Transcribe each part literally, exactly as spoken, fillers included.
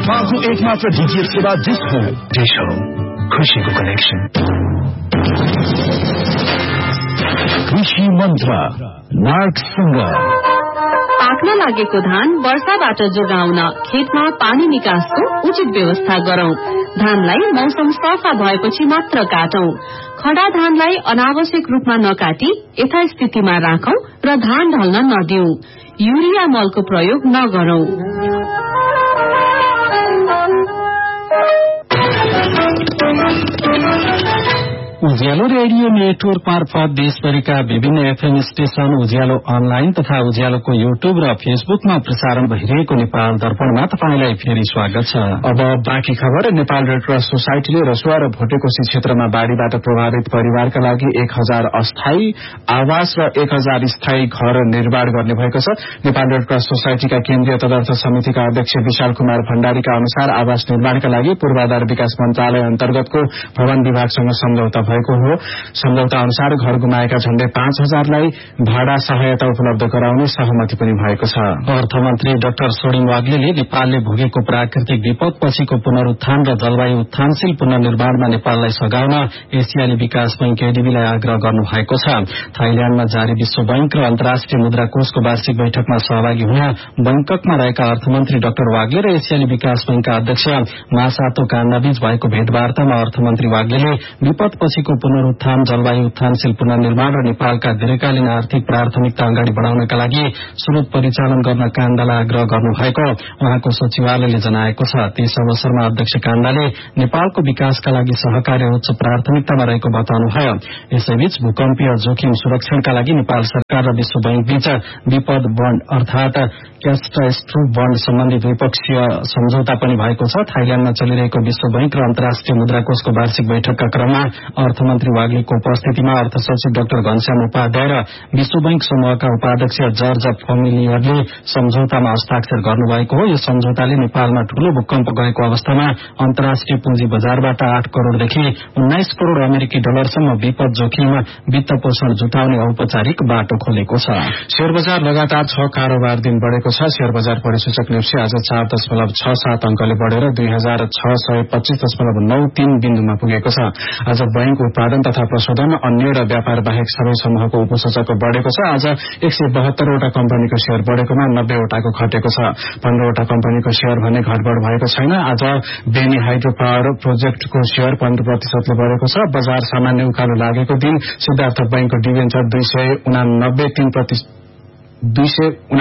देशमा आफ्नो एक मात्र डीटीएच सेवा डिश हो। डिश हो खुशीको कनेक्सन। कृषि मन्त्र नार्कसँग पाक्न लागेको धान वर्षाबाट जोगाउन खेतमा पानी निकासको उचित व्यवस्था गरौं। धानलाई मौसम सफा भएपछि मात्र काटौं। खडा धानलाई अनावश्यक रूपमा नकाटी यथास्थितिमा राखौं र धान ढल्न नदिऊ। युरिया मलको प्रयोग नगरौं। उज्यालो रेडियो नेटवर्क मार्फत देशभरिका विभिन्न एफएम स्टेशन, उज्यालो अनलाइन तथा उज्यालोको युट्युब र फेसबुकमा प्रसारण भइरहेको नेपाल दर्पणमा तपाईंलाई फेरि स्वागत छ। अब बाँकी खबर। नेपाल रेड क्रस सोसाइटीले रसुवा र भोटेकोशी क्षेत्रमा बाढ़ीबाट प्रभावित परिवारका लागि एक हजार अस्थायी आवास र एक हजार स्थायी घर निर्माण गर्ने भएको छ। नेपाल रेड क्रस सोसाइटीका केन्द्रीय तदर्थ समितिका अध्यक्ष विशाल कुमार भण्डारीका अनुसार आवास निर्माणका लागि पूर्वाधार विकास मन्त्रालय अन्तर्गतको भवन विभागसँग सम्झौता भएको हो। सम्झौता अनुसार घर गुमाएका झण्डै पाँच हजारलाई भाडा सहायता उपलब्ध गराउने सहमति पनि भएको छ। अर्थमन्त्री डाक्टर सोडिङ वाग्लेले नेपालले भोगेको प्राकृतिक विपद पछिको पुनरुत्थान र जलवायु उत्थानशील पुनर्निर्माणमा नेपाललाई सघाउन एसियाली विकास बैंक एडीबीलाई आग्रह गर्नु भएको छ। थाइल्याण्डमा जारी विश्व बैंक र अन्तर्राष्ट्रिय मुद्रा कोषको वार्षिक बैठकमा सहभागी हुन बैंककमा रहेका अर्थमन्त्री डाक्टर वाग्ले र एसियाली विकास बैंकका अध्यक्ष मासातो कान्दाबीच भएको भेटवार्तामा अर्थमन्त्री वाग्लेले विपद को पुनरुत्थान, जलवायु उत्थानशील पुनर्निर्माण र नेपालका दीर्घकालीन आर्थिक प्राथमिकता अगाडि बढ़ाउनका लागि स्रोत परिचालन गर्न काण्डालाई आग्रह गर्नुभएको उहाँको सचिवालयले जनाएको छ। त्यस अवसरमा अध्यक्ष काण्डाले नेपालको विकासका लागि सहकार्य उच्च प्राथमिकतामा रहेको बताउनुभयो। यसैबीच भूकम्पीय जोखिम सुरक्षणका लागि नेपाल सरकार र विश्व बैंक बीच विपद बन्ड अर्थात क्याटास्ट्रोफ बन्ड सम्बन्धी द्विपक्षीय सम्झौता पनि भएको छ। थाइल्याण्डमा चलिरहेको विश्व बैंक र अन्तर्राष्ट्रिय मुद्रा कोषको वार्षिक बैठकका क्रममा अर्थमन्त्री वाग्लेको उपस्थितिमा अर्थ सचिव डाक्टर घनश्याम उपाध्याय र विश्व बैंक समूहका उपाध्यक्ष जर्ज फमिलियरले सम्झौतामा हस्ताक्षर गर्नुभएको हो। यो सम्झौताले नेपालमा ठूलो भूकम्प गएको अवस्थामा अन्तर्राष्ट्रिय पुँजी बजारबाट आठ करोड़देखि उन्नाइस करोड़ अमेरिकी डलरसम्म विपद जोखिम वित्त पोषण जुटाउने औपचारिक बाटो खोलेको छ। शेयर बजार लगातार छ कारोबार दिन बढ़ेको छ। शेयर बजार परिसूचक निफ्टी आज चार दशमलव छ सात अंकले बढ़ेर दुई हजार छ सय पच्चीस दशमलव नौ तीन बिन्दुमा पुगेको छ। आज बैंक उत्पादन तथा प्रशोधन, अन्य र व्यापार बाहेक सबै समूहको उपसूचक बढ़ेको छ। आज एक सय बहत्तरवटा कम्पनीको शेयर बढ़ेकोमा नब्बेवटाको घटेको छ। पन्ध्रवटा कम्पनीको शेयर भने घटबढ़ भएको छैन। आज बेनी हाइड्रो पावर प्रोजेक्टको शेयर पन्ध्र प्रतिशतले बढ़ेको छ। बजार सामान्य उकालो लागेको दिन सिद्धार्थ बैंकको डिभेन्चर दुई सय उनानब्बे तीन प्रतिशत दुई सय उना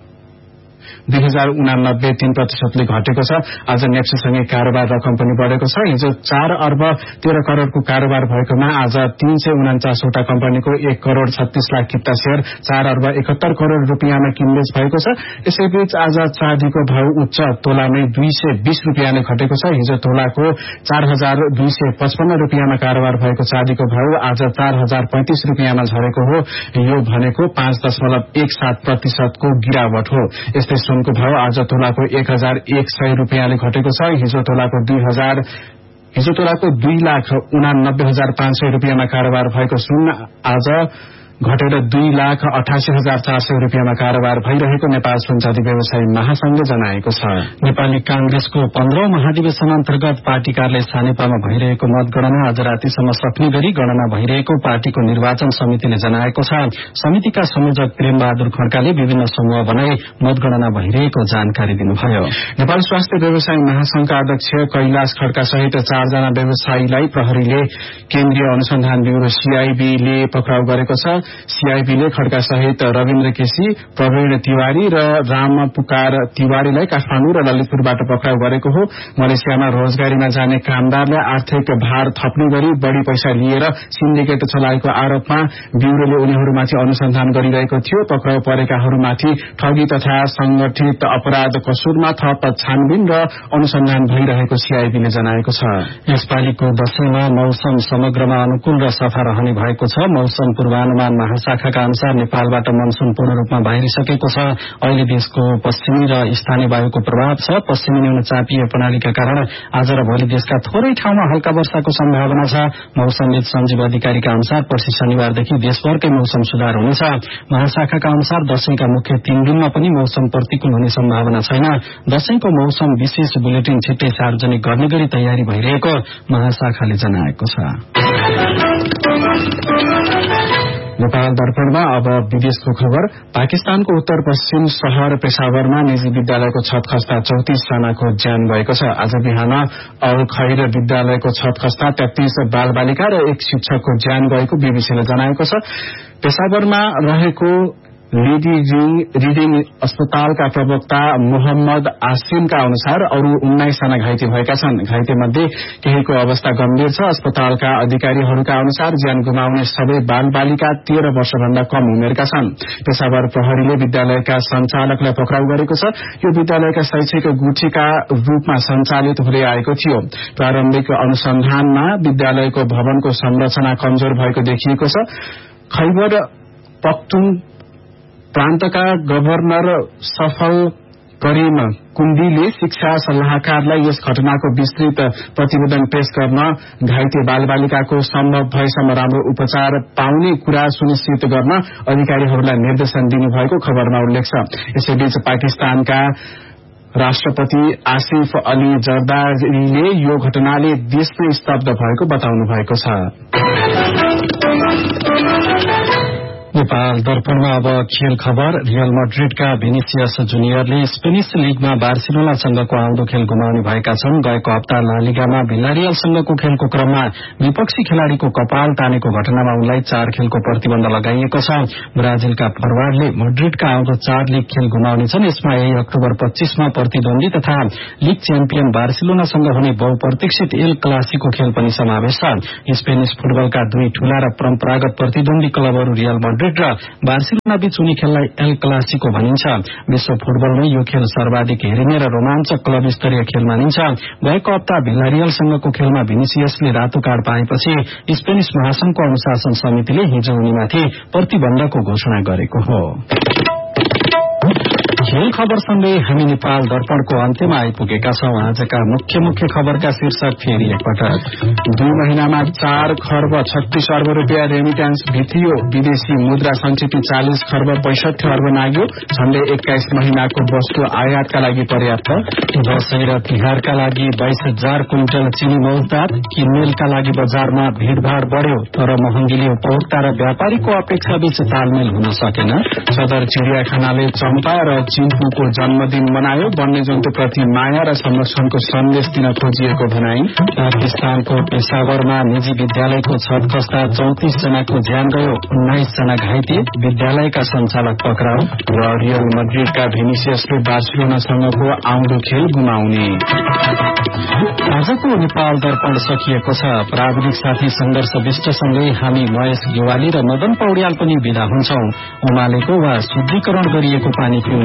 दुई हजार उनानब्बे तीन प्रतिशतले घटेको छ। आज नेप्सीसँगै कारोबार रकम पनि बढ़ेको छ। हिजो चार अर्ब तेह्र करोड़को कारोबार भएकोमा आज तीन सय उनाचासवटा कम्पनीको एक करोड़ छत्तीस लाख किता शेयर चार अर्ब एकहत्तर करोड़ रूपियाँमा किनबेच भएको छ। यसैबीच आज चाँदीको भाव उच्च तोलामै दुई सय बीस रूपियाँले घटेको छ। हिजो तोलाको चार हजार दुई सय पचपन्न रूपियाँमा कारोबार भएको चाँदीको भाव आज चार हजार पैंतिस रूपियाँमा झरेको हो। यो भनेको पाँच दशमलव एक सात प्रतिशतको गिरावट हो। यस्तै सुनको भाव आज तोलाको एक हजार एक सय रूपियाँले घटेको छ। हिजो तोलाको दुई हजार हिजो तोलाको दुई लाख उनानब्बे हजार पाँच सय रूपियाँमा कारोबार भएको सुन आज घटेर दुई लाख अठासी हजार चार सय रूपियाँमा कारोबार भइरहेको नेपाल सुनचाँदी व्यवसायी महासंघले जनाएको छ। नेपाली कांग्रेसको पन्ध्रौं महाधिवेशन अन्तर्गत पार्टी कार्यालय सानेपामा भइरहेको मतगणना आज रातिसम्म सक्ने गरी गणना भइरहेको पार्टीको निर्वाचन समितिले जनाएको छ। समितिका संयोजक प्रेम बहादुर खड्काले विभिन्न समूह बनाई मतगणना भइरहेको जानकारी दिनुभयो। नेपाल स्वास्थ्य व्यवसायी महासंघका अध्यक्ष कैलाश खड्का सहित चारजना व्यवसायीलाई प्रहरीले केन्द्रीय अनुसन्धान ब्यूरो सीआईबीले पक्राउ गरेको छ। सीआईबीले खड्का सहित रविन्द्र केसी, प्रवीण तिवारी र राम पुकार तिवारीलाई काठमाडौँ र ललितपुरबाट पक्राउ गरेको हो। मलेसियामा रोजगारीमा जाने कामदारलाई आर्थिक भार थप्ने गरी बढ़ी पैसा लिएर सिन्डिकेट चलाएको आरोपमा ब्यूरोले उनीहरूमाथि अनुसन्धान गरिरहेको थियो। पक्राउ परेकाहरूमाथि ठगी तथा संगठित अपराध कसुरमा थप छानबिन र अनुसन्धान भइरहेको सीआईबीले जनाएको छ। यसपालिको दशैंमा मौसम समग्रमा अनुकूल र सफा रहने भएको छ। मौसम पूर्वानुमान मौसम महाशाखाका अनुसार नेपालबाट मनसून पूर्ण रूपमा बाहिरिसकेको छ। अहिले देशको पश्चिमी र स्थानीय वायुको प्रभाव छ। पश्चिमी न्यूनचापीय प्रणालीका कारण आज र भोलि देशका थोरै ठाउँमा हल्का वर्षाको सम्भावना छ। मौसमविद सञ्जीव अधिकारीका अनुसार पर्सि शनिबारदेखि देशभरकै मौसम सुधार हुनेछ। महाशाखाका अनुसार दशैंका मुख्य तीन दिनमा पनि मौसम प्रतिकूल हुने सम्भावना छैन। दशैंको मौसम विशेष बुलेटिन छिट्टै सार्वजनिक गर्ने गरी तयारी भइरहेको महाशाखाले जनाएको छ। नेपाल दर्पणमा अब विदेशको खबर। पाकिस्तानको उत्तर पश्चिम शहर पेशावरमा निजी विद्यालयको छत खस्दा चौतिस जनाको ज्यान गएको छ। आज बिहान अल खैर विद्यालयको छत खस्दा तेत्तीस बाल बालिका र एक शिक्षकको ज्यान गएको बीबीसीले जनाएको छ। पेशावरमा रहेको लेडी रिडिङ अस्पतालका प्रवक्ता मोहम्मद आसिमका अनुसार अरू उन्नाइस जना घाइते भएका छन्। घाइते मध्ये केहीको अवस्था गम्भीर छ। अस्पतालका अधिकारीहरूका अनुसार ज्यान गुमाउने सबै बाल बालिका तेह्र वर्षभन्दा कम उमेरका छन्। पेशावर प्रहरीले विद्यालयका संचालकलाई पक्राउ गरेको छ। यो विद्यालयका शैक्षिक गुठीका रूपमा सञ्चालित हुँदै आएको थियो। प्रारम्भिक अनुसन्धानमा विद्यालयको भवनको संरचना कमजोर भएको देखिएको छ। खैबर पख्तुन प्रान्तका गभर्नर सफल करिम कुण्डीले शिक्षा सल्लाहकारलाई यस घटनाको विस्तृत प्रतिवेदन पेश गर्न घाइते बालबालिकाको सम्भव भएसम्म राम्रो उपचार पाउने कुरा सुनिश्चित गर्न अधिकारीहरूलाई निर्देशन दिनुभएको खबरमा उल्लेख छ। यसैबीच पाकिस्तानका राष्ट्रपति आसिफ अली जरदारीले यो घटनाले देशमै स्तब्ध भएको बताउनु भएको छ। नेपाल दर्पणमा अब खेल खबर। रियल मड्रिडका भिनिसियस जुनियरले स्पेनिश लीगमा बार्सिलोनासँगको आउँदो खेल गुमाउने भएका छन्। गएको हप्ता ला लिगामा भिलारियलसँगको खेलको क्रममा विपक्षी खेलाड़ीको कपाल तानेको घटनामा उनलाई चार खेलको प्रतिबन्ध लगाइएको छ। ब्राजिलका फरवार्डले मड्रिडका आउँदो चार लीग खेल गुमाउनेछन्। यसमा यही अक्टोबर पच्चीसमा प्रतिद्वन्दी तथा लीग च्याम्पियन बार्सिलोनासँग हुने बहुप्रतीक्षित एल क्लासिको खेल पनि समावेश छ। स्पेनिश फुटबलका दुई ठूला र परम्परागत प्रतिद्वन्दी क्लबहरू रियल मड्रिड र बार्सिलोना बीच हुने खेललाई एल क्लासिको भनिन्छ। विश्व फुटबलमै यो खेल सर्वाधिक हेरिने र रोमाञ्चक क्लब स्तरीय खेल मानिन्छ। गएको हप्ता भिलारियलसँगको खेलमा भिनिसियसले रातो कार्ड पाएपछि स्पेनिश महासंघको अनुशासन समितिले हिजो उनीमाथि प्रतिबन्धको घोषणा गरेको हो। खेल खबरसँगै हामी नेपाल दर्पणको अन्त्यमा आइपुगेका छौं। आजका मुख्य मुख्य खबरका शीर्षक फेरि एकपटक। दुई महिनामा चार खर्ब छत्तीस अर्ब रूपियाँ रेमिट्यान्स भित्रियो। विदेशी मुद्रा संचित चालिस खर्ब पैंसठी अर्ब नाग्यो। झण्डै एक्काइस महिनाको वस्तु आयातका लागि पर्याप्त। दशैं र तिहारका लागि बाइस हजार क्विन्टल चिनी मौजदात। किनमेलका लागि बजारमा भीड़भाड़ बढ़्यो तर महँगीले उपभोक्ता र व्यापारीको अपेक्षाबीच तालमेल हुन सकेन। सदर चिड़ियाखानाले चम्पा र चिम्पुको जन्मदिन मनायो। वन्यजन्तुप्रति माया र संरक्षणको सन्देश दिन खोजिएको भनाई। पाकिस्तानको पेशावरमा निजी विद्यालयको छत खस्दा चौतिस जनाको ज्यान गयो। उन्नाइस जना घाइते। विद्यालयका संचालक पक्राउ। र रियल मड्रिडका भिनिसियसले बार्सिलोनासँगको आउँदो खेल गुमाउने। आजको नेपाल दर्पण सकिएको छ। प्राविधिक साथी संघर्ष विष्टसँगै हामी महेश गेवाली र मदन पौड्याल पनि विदा हुन्छौं। उमालेको वा शुद्धिकरण गरिएको पानी पिउनु